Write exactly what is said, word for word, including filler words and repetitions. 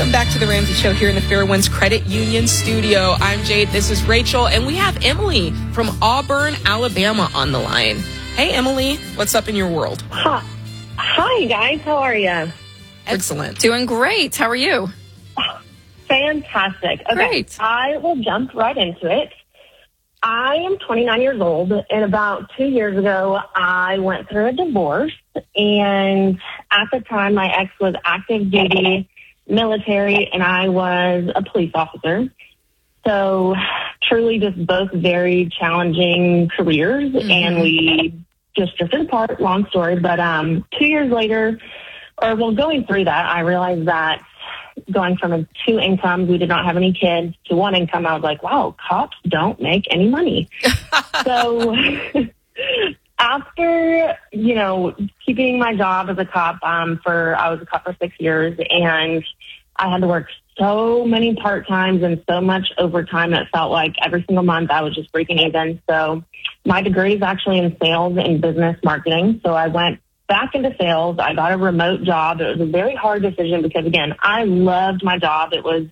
Welcome back to the Ramsey Show here in the Fairwinds Credit Union studio. I'm Jade. This is Rachel, and we have Emily from Auburn, Alabama on the line. Hey, Emily, what's up in your world? Hi, Hi guys. How are you? Excellent. Doing great. How are you? Fantastic. Okay, Great. I will jump right into it. I am twenty-nine years old, and about two years ago, I went through a divorce. And at the time, my ex was active duty military, and I was a police officer. So truly just both very challenging careers, mm-hmm. and we just drifted apart, long story. But um, two years later, or well, going through that, I realized that going from a two incomes, we did not have any kids, to one income, I was like, wow, cops don't make any money. So after, you know, keeping my job as a cop um, for, I was a cop for six years, and I had to work so many part-times and so much overtime that felt like every single month I was just breaking even. So my degree is actually in sales and business marketing. So I went back into sales. I got a remote job. It was a very hard decision because, again, I loved my job. It was